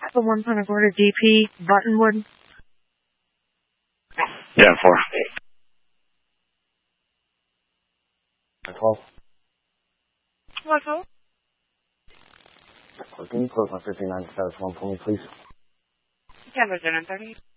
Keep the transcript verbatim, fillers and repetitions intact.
The one point a quarter D P, Buttonwood. Yeah, four. twelve. What, oh? Can you close my fifty-nine status one for me, please? Denver, thirty.